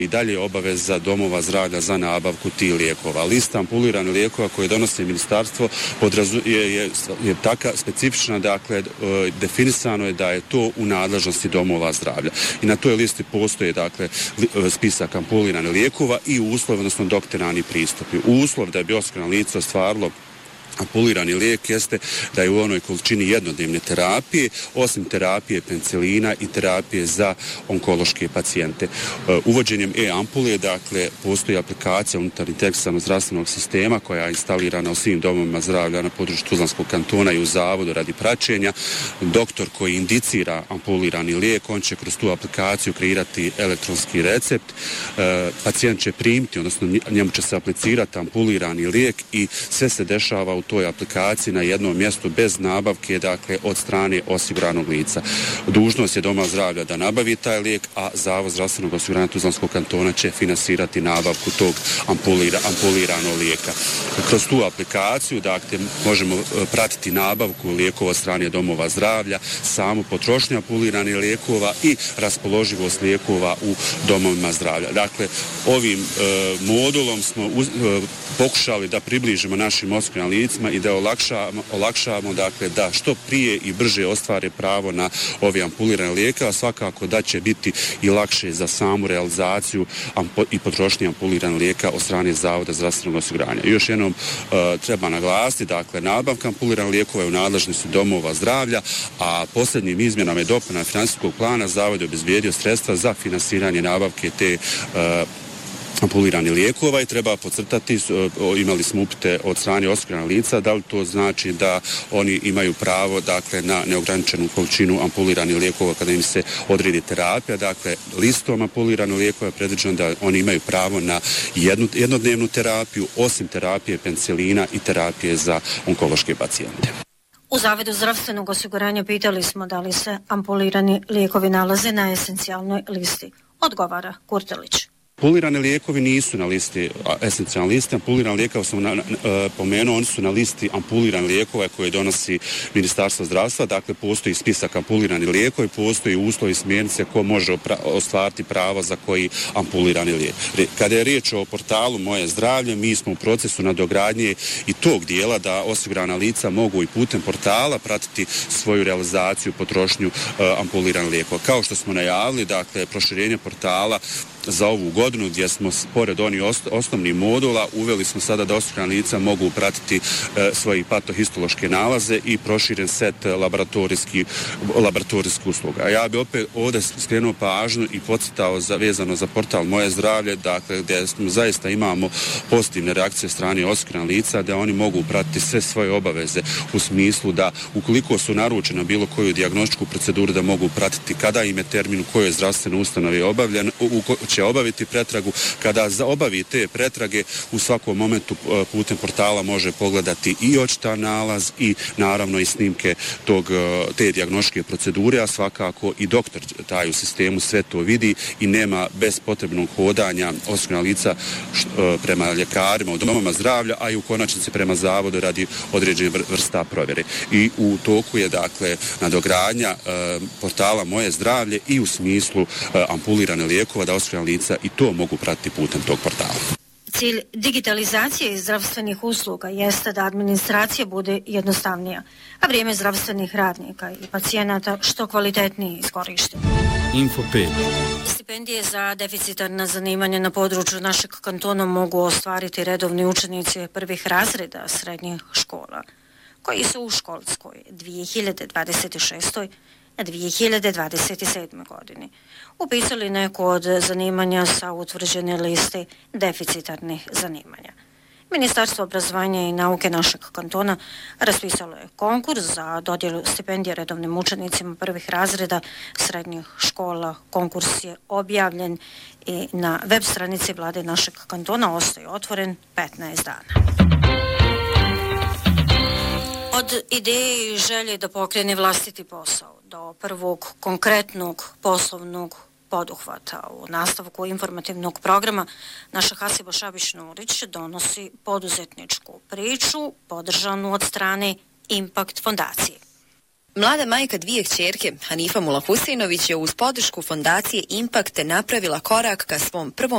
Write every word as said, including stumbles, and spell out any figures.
I dalje je obaveza domova zdravlja za nabavku tih lijekova. Lista ampuliranih lijekova koje donosi ministarstvo podrazu, je, je, je taka specifična, dakle e, definisano je da je to u nadležnosti domova zdravlja. I na toj listi postoje dakle li, spisak ampuliranih lijekova i uslov, odnosno doktoralni pristupi. Uslov da bi osigurano lice ostvarilo ampulirani lijek jeste da je u onoj količini jednodnevne terapije, osim terapije penicilina i terapije za onkološke pacijente. Uvođenjem e-ampule, dakle, postoji aplikacija unutar integralnog zdravstvenog sistema koja je instalirana u svim domovima zdravlja na području Tuzlanskog kantona i u zavodu radi praćenja. Doktor koji indicira ampulirani lijek, on će kroz tu aplikaciju kreirati elektronski recept. Pacijent će primiti, odnosno njemu će se aplicirati ampulirani lijek i sve se dešava u toj aplikaciji na jednom mjestu bez nabavke, dakle, od strane osiguranog lica. Dužnost je doma zdravlja da nabavi taj lijek, a Zavod zdravstvenog osiguranja Tuzlanskog kantona će finansirati nabavku tog ampulira, ampuliranog lijeka. Kroz tu aplikaciju, dakle, možemo pratiti nabavku lijekova od strane domova zdravlja, samu potrošnju ampuliranih lijekova i raspoloživost lijekova u domovima zdravlja. Dakle, ovim e, modulom smo uz, e, pokušali da približimo našim osiguranim licima i da olakšamo, olakšamo dakle, da što prije i brže ostvare pravo na ove ampulirane lijeke, a svakako da će biti i lakše za samu realizaciju ampo, i potrošnje ampuliranih lijeka od strane Zavoda zdravstvenog osiguranja. Još jednom e, treba naglasiti, dakle, nabavka ampuliranih lijekova je u nadležnosti domova zdravlja, a posljednjim izmjenama i dopunama financijskog plana Zavod je obezbijedio sredstva za finansiranje nabavke te e, ampulirani lijekova i treba podcrtati, imali smo upite od strane osiguranih lica, da li to znači da oni imaju pravo, dakle, na neograničenu količinu ampuliranih lijekova kada im se odredi terapija. Dakle, listom ampuliranih lijekova je predviđeno da oni imaju pravo na jednu, jednodnevnu terapiju, osim terapije penicilina i terapije za onkološke pacijente. U Zavodu zdravstvenog osiguranja pitali smo da li se ampulirani lijekovi nalaze na esencijalnoj listi. Odgovara Kurtelić. Ampulirani lijekovi nisu na listi, esencijalne liste. Ampulirani lijekova sam na, na, pomenuo, oni su na listi ampulirani lijekova koje donosi Ministarstvo zdravstva. Dakle, postoji spisak ampulirani lijekova i postoji uslovi i smjernice ko može opra, ostvariti pravo za koji ampulirani lijek. Kada je riječ o portalu Moje zdravlje, mi smo u procesu nadogradnje i tog dijela da osigurana lica mogu i putem portala pratiti svoju realizaciju, potrošnju uh, ampuliranih lijekova. Kao što smo najavili, dakle, proširenje portala za ovu godinu gdje smo pored onih osnovnih modula uveli smo sada da osigurana lica mogu pratiti e, svoje patohistološke nalaze i proširen set laboratorijskih laboratorijskih usluga. A ja bi opet ovdje skrenuo pažnju i podsjetao za, vezano za portal Moje zdravlje, dakle, gdje smo zaista imamo pozitivne reakcije strane osigurana lica, da oni mogu pratiti sve svoje obaveze u smislu da ukoliko su naručeno bilo koju dijagnostičku proceduru da mogu pratiti kada im je termin u kojoj zdravstvenoj ustanovi obavljen, u će obaviti pretragu. Kada obavi te pretrage, u svakom momentu putem portala može pogledati i očitan nalaz i naravno i snimke tog, te dijagnostičke procedure, a svakako i doktor taj u sistemu sve to vidi i nema bez potrebnog hodanja osigurana lica prema ljekarima u domovima zdravlja, a i u konačnici prema zavodu radi određene vrsta provjere. I u toku je, dakle, nadogradnja portala Moje zdravlje i u smislu ampulirane lijekova da osigurana lica i to mogu pratiti putem tog portala. Cilj digitalizacije zdravstvenih usluga jeste da administracija bude jednostavnija, a vrijeme zdravstvenih radnika i pacijenata što kvalitetnije iskorišteno. Info pet. Stipendije za deficitarna zanimanja na području našeg kantona mogu ostvariti redovni učenici prvih razreda srednjih škola, koji su u školskoj dvije hiljade dvadeset šeste. dvije hiljade dvadeset sedme. godini upisali neko od zanimanja sa utvrđene liste deficitarnih zanimanja. Ministarstvo obrazovanja i nauke našeg kantona raspisalo je konkurs za dodjelu stipendije redovnim učenicima prvih razreda srednjih škola. Konkurs je objavljen i na web stranici vlade našeg kantona, ostaje otvoren petnaest dana. Od ideje i želje da pokrene vlastiti posao do prvog konkretnog poslovnog poduhvata u nastavku informativnog programa naša Hasiba Šabić-Nurić donosi poduzetničku priču podržanu od strane Impact fondacije. Mlada majka dvije kćerke, Hanifa Mula Husejnović, je uz podršku fondacije Impact napravila korak ka svom prvom